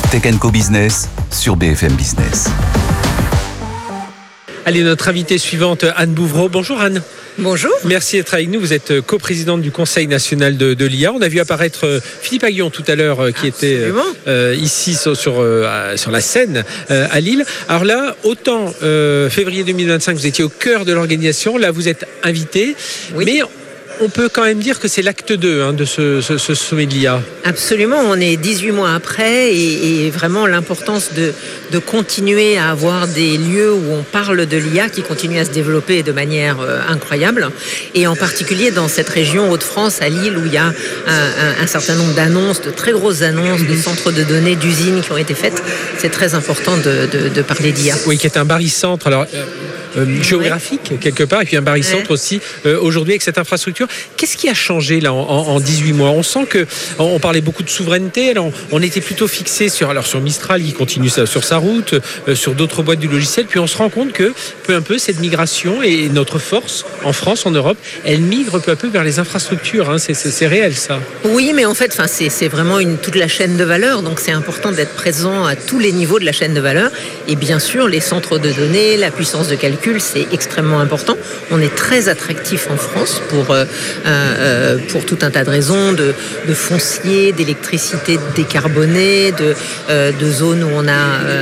Tech & Co Business sur BFM Business. Allez, notre invitée suivante, Anne Bouvreau. Bonjour Anne. Bonjour. Merci d'être avec nous. Vous êtes coprésidente du Conseil national de l'IA. On a vu apparaître Philippe Aghion tout à l'heure qui était ici sur la scène à Lille. Alors là, autant février 2025, vous étiez au cœur de l'organisation. Là, vous êtes invité. Oui. Mais on peut quand même dire que c'est l'acte 2 de ce sommet de l'IA. Absolument, on est 18 mois après et vraiment l'importance de continuer à avoir des lieux où on parle de l'IA qui continue à se développer de manière incroyable. Et en particulier dans cette région Hauts-de-France, à Lille, où il y a un certain nombre d'annonces, de très grosses annonces, de centres de données, d'usines qui ont été faites. C'est très important de parler d'IA. Oui, qui est un barycentre. Alors, géographique quelque part, et puis un barycentre aussi aujourd'hui avec cette infrastructure. Qu'est-ce qui a changé là en 18 mois? On sent que on parlait beaucoup de souveraineté. Alors, on était plutôt fixé sur Mistral qui continue sur sa route, sur d'autres boîtes du logiciel. Puis on se rend compte que peu à peu cette migration et notre force en France, en Europe, elle migre peu à peu vers les infrastructures. C'est réel ça. Oui, mais en fait, c'est vraiment toute la chaîne de valeur. Donc c'est important d'être présent à tous les niveaux de la chaîne de valeur. Et bien sûr, les centres de données, la puissance de calcul, c'est extrêmement important. On est très attractif en France pour tout un tas de raisons, de foncier, d'électricité décarbonée, de zones où on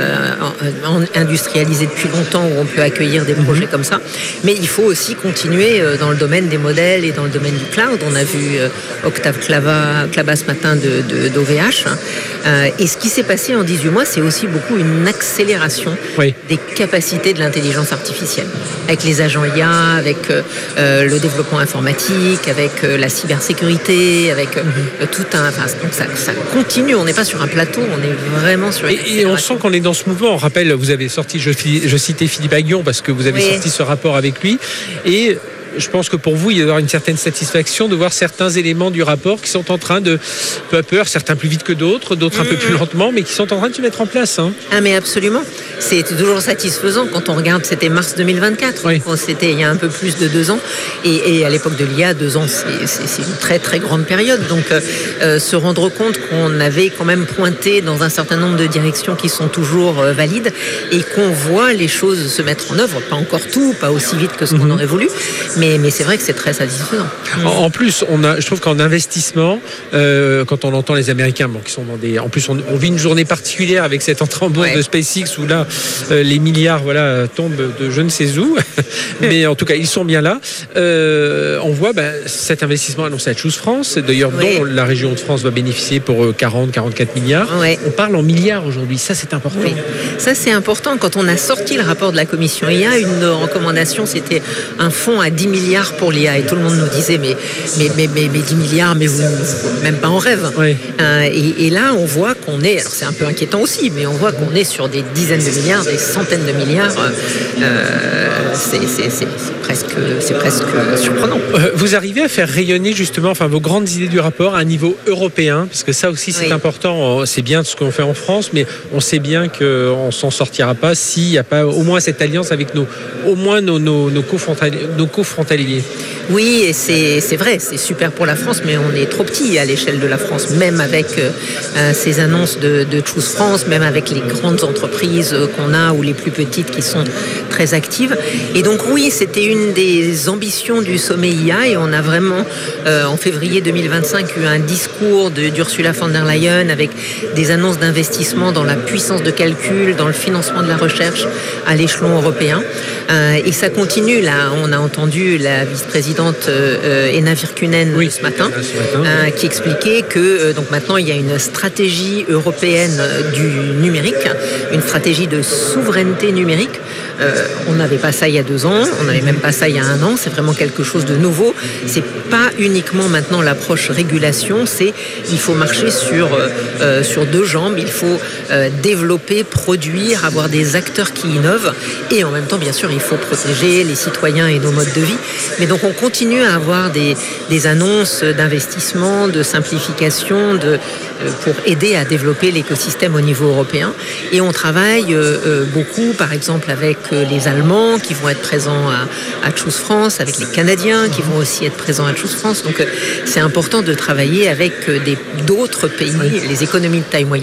a industrialisé depuis longtemps, où on peut accueillir des projets comme ça. Mais il faut aussi continuer dans le domaine des modèles et dans le domaine du cloud. On a vu Octave Klaba ce matin d'OVH. Et ce qui s'est passé en 18 mois, c'est aussi beaucoup une accélération des capacités de l'intelligence artificielle. Avec les agents IA, avec le développement informatique, avec la cybersécurité, avec tout un... donc ça continue, on n'est pas sur un plateau, on est vraiment sur... Et on sent qu'on est dans ce mouvement. On rappelle, vous avez sorti, je citais Philippe Aghion parce que vous avez sorti ce rapport avec lui. Et je pense que pour vous, il y aura une certaine satisfaction de voir certains éléments du rapport qui sont en train de, peu à peu, certains plus vite que d'autres un peu plus lentement, mais qui sont en train de se mettre en place. Ah mais absolument. C'est toujours satisfaisant quand on regarde, c'était mars 2024. Oui. C'était il y a un peu plus de 2 ans. Et à l'époque de l'IA, 2 ans, c'est une très très grande période. Donc se rendre compte qu'on avait quand même pointé dans un certain nombre de directions qui sont toujours valides et qu'on voit les choses se mettre en œuvre. Pas encore tout, pas aussi vite que ce qu'on aurait voulu. Mais c'est vrai que c'est très satisfaisant. En plus, je trouve qu'en investissement, quand on entend les Américains, qui sont dans des... En plus, on vit une journée particulière avec cette entrée en bourse de SpaceX où là, les milliards tombent de je ne sais où. Mais en tout cas, ils sont bien là. On voit cet investissement annoncé à Choose France, d'ailleurs dont la région de France va bénéficier pour 40-44 milliards. On parle en milliards aujourd'hui. Ça, c'est important. Oui. Ça, c'est important. Quand on a sorti le rapport de la commission IA, une recommandation, c'était un fonds à 10 milliards pour l'IA. Et tout le monde nous disait, mais 10 milliards, mais vous même pas en rêve. Oui. Et là, on voit qu'on est, alors c'est un peu inquiétant aussi, mais on voit qu'on est sur des dizaines de milliards, des centaines de milliards. C'est presque surprenant. Vous arrivez à faire rayonner justement vos grandes idées du rapport à un niveau européen, parce que ça aussi c'est important. C'est bien ce qu'on fait en France, mais on sait bien qu'on s'en sortira pas s'il n'y a pas au moins cette alliance avec nos cofrontaliers. Oui, et c'est vrai, c'est super pour la France, mais on est trop petit à l'échelle de la France, même avec ces annonces de Choose France, même avec les grandes entreprises qu'on a ou les plus petites qui sont très actives. Et donc oui, c'était une des ambitions du sommet IA et on a vraiment, en février 2025, eu un discours d'Ursula von der Leyen avec des annonces d'investissement dans la puissance de calcul, dans le financement de la recherche à l'échelon européen. Et ça continue, là, on a entendu la vice-présidente Enna Virkkunen ce matin, qui expliquait que donc maintenant il y a une stratégie européenne du numérique, une stratégie de souveraineté numérique. On n'avait pas ça il y a 2 ans, on n'avait même pas ça il y a 1 an, c'est vraiment quelque chose de nouveau. C'est pas uniquement maintenant l'approche régulation, il faut marcher sur 2 jambes, il faut développer, produire, avoir des acteurs qui innovent et en même temps bien sûr il faut protéger les citoyens et nos modes de vie. Mais donc on continue à avoir des annonces d'investissement, de simplification, pour aider à développer l'écosystème au niveau européen. Et on travaille beaucoup, par exemple, avec les Allemands qui vont être présents à Choose France, avec les Canadiens qui vont aussi être présents à Choose France. Donc c'est important de travailler avec d'autres pays, les économies de taille moyenne.